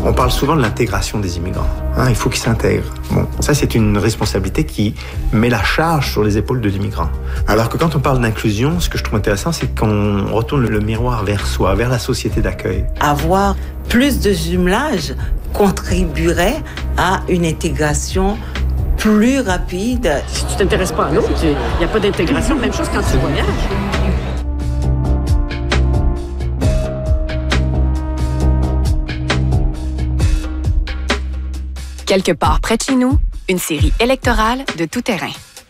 On parle souvent de l'intégration des immigrants. Il faut qu'ils s'intègrent. Bon, ça, c'est une responsabilité qui met la charge sur les épaules de l'immigrant. Alors que quand on parle d'inclusion, ce que je trouve intéressant, c'est qu'on retourne le miroir vers soi, vers la société d'accueil. Avoir plus de jumelage contribuerait à une intégration plus rapide. Si tu t'intéresses pas à l'autre, il n'y a pas d'intégration. Même chose quand tu voyages. Quelque part près de chez nous, une série électorale de tout terrain.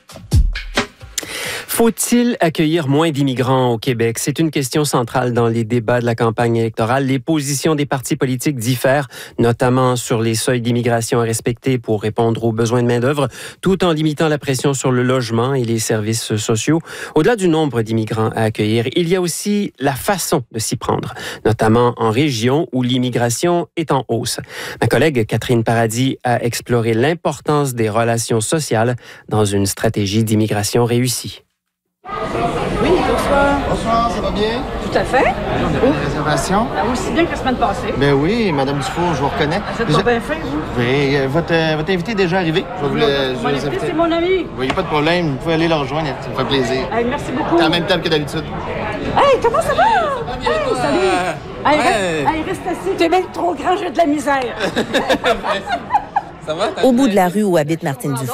Faut-il accueillir moins d'immigrants au Québec? C'est une question centrale dans les débats de la campagne électorale. Les positions des partis politiques diffèrent, notamment sur les seuils d'immigration à respecter pour répondre aux besoins de main-d'œuvre, tout en limitant la pression sur le logement et les services sociaux. Au-delà du nombre d'immigrants à accueillir, il y a aussi la façon de s'y prendre, notamment en région où l'immigration est en hausse. Ma collègue Catherine Paradis a exploré l'importance des relations sociales dans une stratégie d'immigration réussie. Oui, bonsoir. Bonsoir, ça va bien? Tout à fait. Une réservation? Aussi bien que la semaine passée. Ben oui, Madame Dufour, je vous reconnais. Vous êtes pas bien fin, vous? Oui, votre invité est déjà arrivé. Je vais vous Mon invité, c'est mon ami. Oui, pas de problème. Vous pouvez aller le rejoindre, ça me fait plaisir. Hey, merci beaucoup. C'est en même temps que d'habitude. Hey, comment ça va? Hey, salut. Hey, reste assis. T'es même trop grand, j'ai de la misère. Au bout de la rue où habite Martine Dufour,